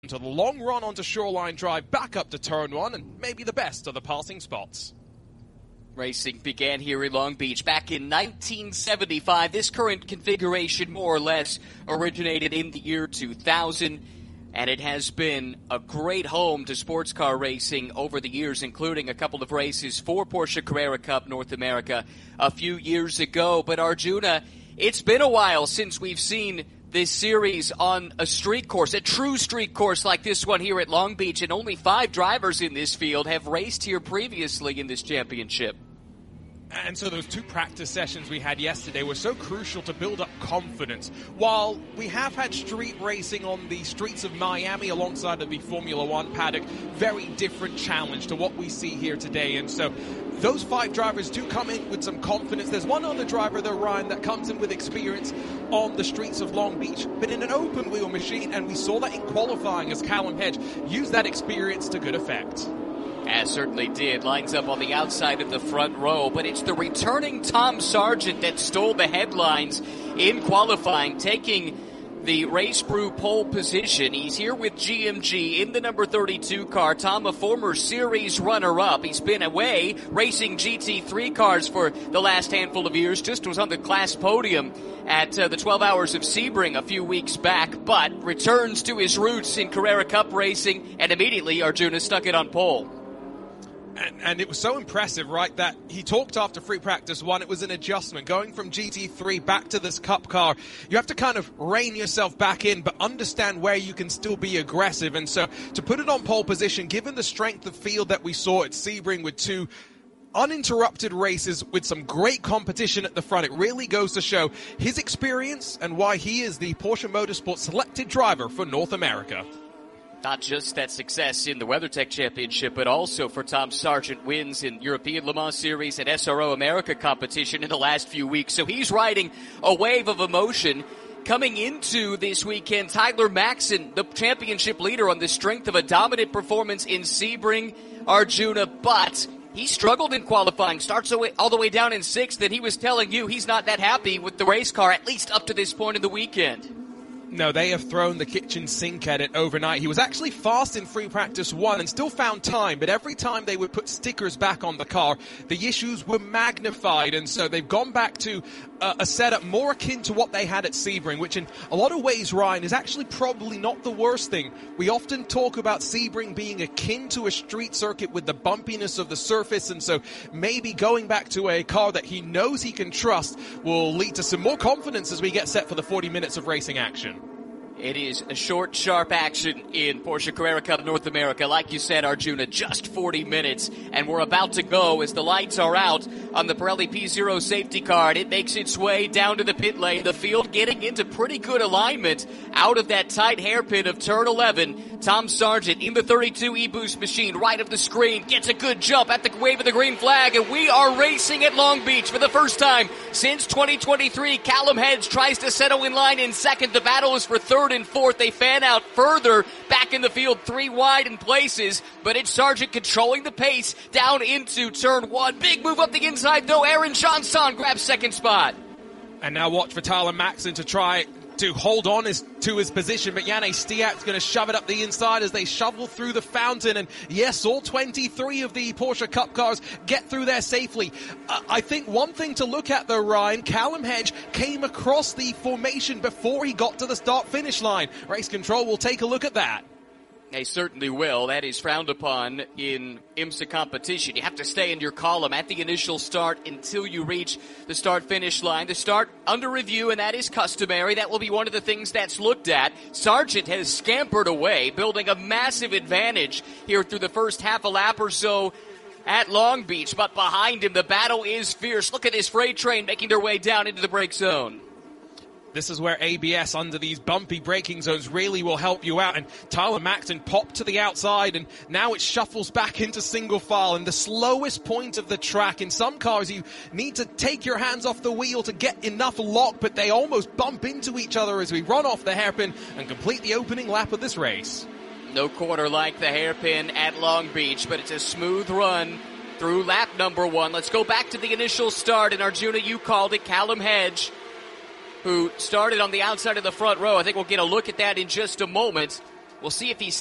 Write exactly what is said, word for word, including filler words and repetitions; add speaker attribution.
Speaker 1: To the long run onto Shoreline Drive, back up to turn one, and maybe the best of the passing spots.
Speaker 2: Racing began here in Long Beach back in nineteen seventy-five. This current configuration more or less originated in the year two thousand, and it has been a great home to sports car racing over the years, including a couple of races for Porsche Carrera Cup North America a few years ago. But Arjuna, it's been a while since we've seen this series on a street course, a true street course like this one here at Long Beach, and only five drivers in this field have raced here previously in this championship.
Speaker 1: And so those two practice sessions we had yesterday were so crucial to build up confidence. While we have had street racing on the streets of Miami alongside of the Formula One paddock, very different challenge to what we see here today. And so those five drivers do come in with some confidence. There's one other driver, though, Ryan, that comes in with experience on the streets of Long Beach, but in an open-wheel machine, and we saw that in qualifying as Callum Hedge used that experience to good effect.
Speaker 2: Yeah, certainly did. Lines up on the outside of the front row, but it's the returning Tom Sargent that stole the headlines in qualifying, taking the Race Brew pole position. He's here with G M G in the number thirty-two car. Tom, a former series runner-up. He's been away racing G T three cars for the last handful of years. Just was on the class podium at uh, the twelve Hours of Sebring a few weeks back, but returns to his roots in Carrera Cup racing, and immediately Arjuna stuck it on pole.
Speaker 1: And, and it was so impressive, right, that he talked after free practice one. It was an adjustment. Going from G T three back to this Cup car, you have to kind of rein yourself back in, but understand where you can still be aggressive. And so to put it on pole position, given the strength of field that we saw at Sebring with two uninterrupted races with some great competition at the front, it really goes to show his experience and why he is the Porsche Motorsport selected driver for North America.
Speaker 2: Not just that success in the WeatherTech Championship, but also for Tom Sargent wins in European Le Mans Series and S R O America competition in the last few weeks. So he's riding a wave of emotion. Coming into this weekend, Tyler Maxson, the championship leader on the strength of a dominant performance in Sebring, Arjuna, but he struggled in qualifying, starts all the way down in sixth, and he was telling you he's not that happy with the race car, at least up to this point in the weekend.
Speaker 1: No, they have thrown the kitchen sink at it overnight. He was actually fast in free practice one and still found time, but every time they would put stickers back on the car, the issues were magnified, and so they've gone back to uh, a setup more akin to what they had at Sebring, which in a lot of ways, Ryan, is actually probably not the worst thing. We often talk about Sebring being akin to a street circuit with the bumpiness of the surface, and so maybe going back to a car that he knows he can trust will lead to some more confidence as we get set for the forty minutes of racing action.
Speaker 2: It is a short, sharp action in Porsche Carrera Cup North America. Like you said, Arjuna, just forty minutes, and we're about to go as the lights are out on the Pirelli P zero safety car, and it makes its way down to the pit lane. The field getting into pretty good alignment out of that tight hairpin of turn eleven. Tom Sargent in the thirty-two e-Boost machine right of the screen gets a good jump at the wave of the green flag, and we are racing at Long Beach for the first time since twenty twenty-three. Callum Hedge tries to settle in line in second. The battle is for third and fourth. They fan out further back in the field, three wide in places, but it's Sargent controlling the pace down into turn one. Big move up the inside, though. Aaron Johnson grabs second spot.
Speaker 1: And now watch for Tyler Maxson to try to hold on his, to his position, but Janne Stiak's going to shove it up the inside as they shovel through the fountain. And yes, all twenty-three of the Porsche Cup cars get through there safely. Uh, I think one thing to look at, though, Ryan, Callum Hedge came across the formation before he got to the start-finish line. Race Control will take a look at that.
Speaker 2: They certainly will. That is frowned upon in IMSA competition. You have to stay in your column at the initial start until you reach the start-finish line. The start under review, and that is customary. That will be one of the things that's looked at. Sargent has scampered away, building a massive advantage here through the first half a lap or so at Long Beach. But behind him, the battle is fierce. Look at this freight train making their way down into the brake zone.
Speaker 1: This is where A B S under these bumpy braking zones really will help you out. And Tyler Maxson popped to the outside, and now it shuffles back into single file in the slowest point of the track. In some cars, you need to take your hands off the wheel to get enough lock, but they almost bump into each other as we run off the hairpin and complete the opening lap of this race.
Speaker 2: No corner like the hairpin at Long Beach, but it's a smooth run through lap number one. Let's go back to the initial start, and Arjuna, you called it, Callum Hedge, who started on the outside of the front row. I think we'll get a look at that in just a moment. We'll see if he's